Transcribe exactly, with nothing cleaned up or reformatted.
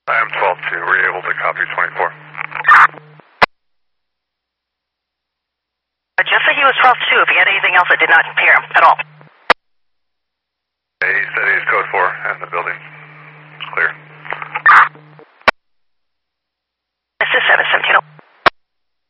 I am twelve two. Were you able to copy twenty-four? Uh, just that he was twelve two. If he had anything else, I did not hear him at all. He said he's code four in the building.